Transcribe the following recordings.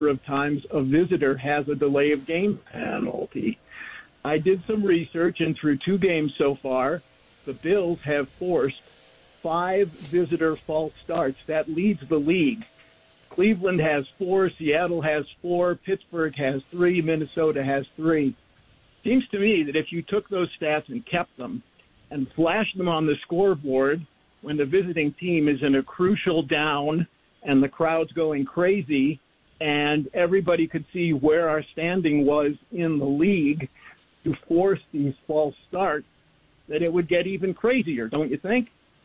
of times a visitor has a delay of game penalty. I did some research, and through 2 games so far, the Bills have forced 5 visitor false starts. That leads the league. Cleveland has 4, Seattle has 4, Pittsburgh has 3, Minnesota has 3. Seems to me that if you took those stats and kept them and flashed them on the scoreboard when the visiting team is in a crucial down and the crowd's going crazy and everybody could see where our standing was in the league to force these false starts, that it would get even crazier, don't you think?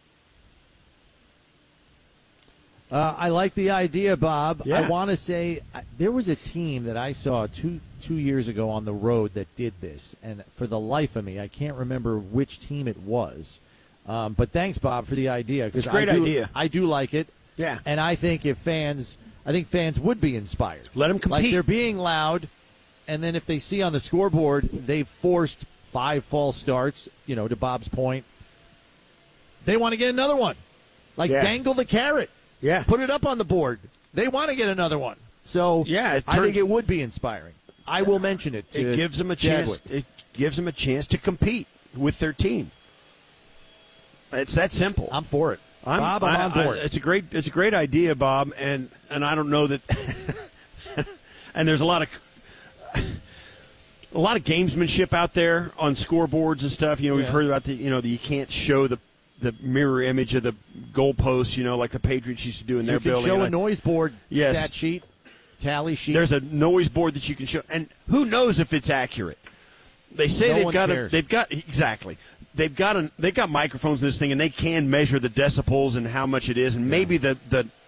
I like the idea, Bob. Yeah. I want to say there was a team that I saw two years ago on the road that did this, and for the life of me, I can't remember which team it was. But thanks, Bob, for the idea. It's a great idea. I do like it. Yeah. And I think fans would be inspired. Let them compete. Like they're being loud, and then if they see on the scoreboard they've forced 5 false starts, to Bob's point, they want to get another one. Dangle the carrot. Yeah. Put it up on the board. They want to get another one. So yeah, I think it would be inspiring. I will mention it to It gives them a Chadwick. chance. It gives them a chance to compete with their team. It's that simple. I'm for it. Bob, I'm on board. It's a great idea, Bob, and I don't know that and there's a lot of gamesmanship out there on scoreboards and stuff. We've heard about that you can't show the mirror image of the goalposts, like the Patriots used to do in their building. You can show a noise board, yes. stat sheet, tally sheet. There's a noise board that you can show, and who knows if it's accurate? They say they've got microphones in this thing, and they can measure the decibels and how much it is, and maybe the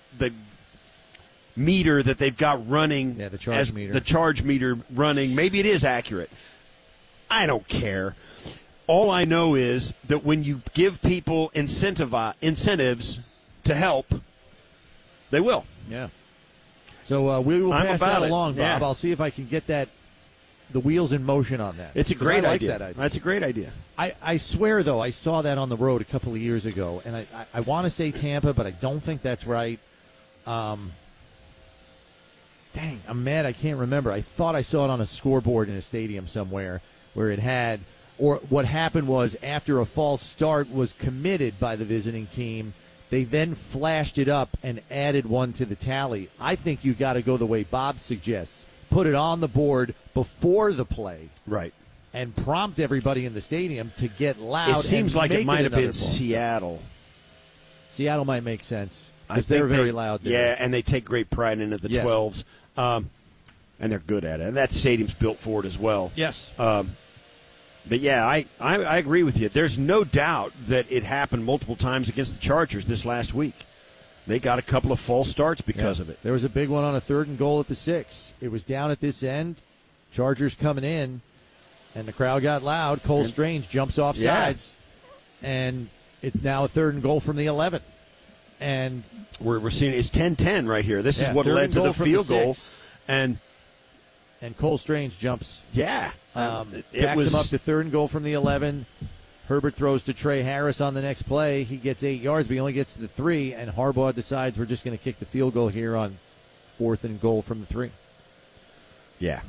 meter that they've got running, the charge meter running, maybe it is accurate. I don't care. All I know is that when you give people incentives to help, they will. Yeah. So we will pass that along, Bob. Yeah. I'll see if I can get the wheels in motion on that. It's a great idea. That idea. That's a great idea. I swear, though, I saw that on the road a couple of years ago, and I want to say Tampa, but I don't think that's right. Dang, I'm mad I can't remember. I thought I saw it on a scoreboard in a stadium somewhere where it had – or what happened was after a false start was committed by the visiting team, they then flashed it up and added one to the tally. I think you got to go the way Bob suggests. Put it on the board before the play. Right. And prompt everybody in the stadium to get loud. It seems like it might have been Seattle. Seattle might make sense because they're very loud there. Yeah, and they take great pride in it, the 12s. And they're good at it. And that stadium's built for it as well. Yes. But, yeah, I agree with you. There's no doubt that it happened multiple times against the Chargers this last week. They got a couple of false starts because of it. There was a big one on a 3rd and goal at the 6. It was down at this end. Chargers coming in, and the crowd got loud. Cole Strange jumps off sides, and it's now a 3rd and goal from the 11. And we're seeing it's 10-10 right here. This is what led to the field goal. And Cole Strange jumps. Yeah. Backs him up to 3rd and goal from the 11. Herbert throws to Trey Harris on the next play. He gets 8 yards, but he only gets to the 3, and Harbaugh decides we're just going to kick the field goal here on 4th and goal from the 3. Yeah.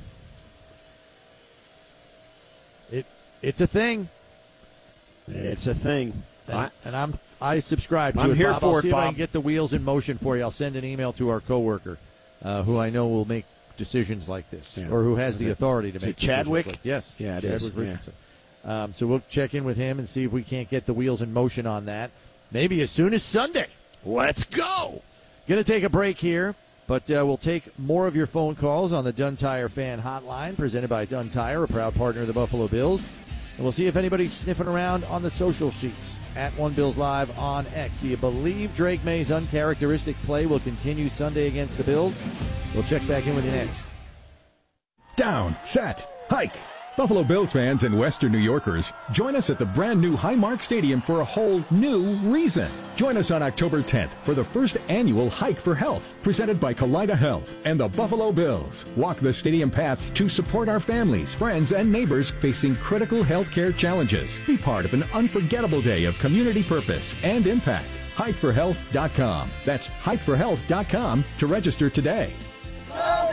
It's a thing. It's a thing. I subscribe to it, here Bob. for I'll it, see if I Bob. can get the wheels in motion for you. I'll send an email to our coworker, who I know will make decisions like this, or who has the authority to make decisions Chadwick? like this. Yeah, it Chadwick is. Richardson. So we'll check in with him and see if we can't get the wheels in motion on that. Maybe as soon as Sunday. Let's go. Going to take a break here, but we'll take more of your phone calls on the Dunn Tire Fan Hotline, presented by Dunn Tire, a proud partner of the Buffalo Bills. And we'll see if anybody's sniffing around on the social sheets at One Bills Live on X. Do you believe Drake May's uncharacteristic play will continue Sunday against the Bills? We'll check back in with you next. Down, set, hike. Buffalo Bills fans and Western New Yorkers, join us at the brand new Highmark Stadium for a whole new reason. Join us on October 10th for the first annual Hike for Health, presented by Kaleida Health and the Buffalo Bills. Walk the stadium paths to support our families, friends, and neighbors facing critical healthcare challenges. Be part of an unforgettable day of community purpose and impact. HikeForHealth.com. That's HikeForHealth.com to register today.